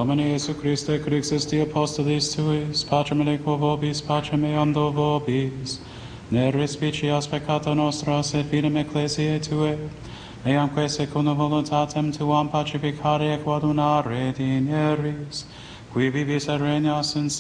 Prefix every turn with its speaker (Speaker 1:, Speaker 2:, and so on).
Speaker 1: Domine Iesu Christe, Crixus Dei Apostolis Tuis, Patrem aliquo vobis, Patrem eam do vobis, ne respicias peccata nostra, sed fidem Ecclesiae Tuae, eamque secundum voluntatem Tuam pacificare et coadunare dineris, qui vivis et regnas in